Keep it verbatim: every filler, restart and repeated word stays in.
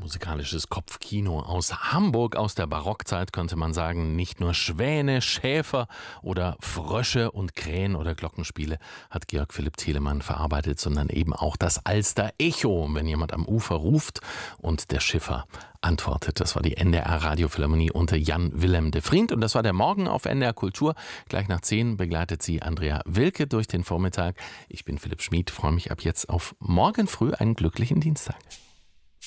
Musikalisches Kopfkino aus Hamburg, aus der Barockzeit könnte man sagen. Nicht nur Schwäne, Schäfer oder Frösche und Krähen oder Glockenspiele hat Georg Philipp Telemann verarbeitet, sondern eben auch das Alster-Echo, wenn jemand am Ufer ruft und der Schiffer antwortet. Das war die N D R Radiophilharmonie unter Jan Willem de Vriend und das war der Morgen auf N D R Kultur. Gleich nach zehn begleitet sie Andrea Wilke durch den Vormittag. Ich bin Philipp Schmid, freue mich ab jetzt auf morgen früh einen glücklichen Dienstag.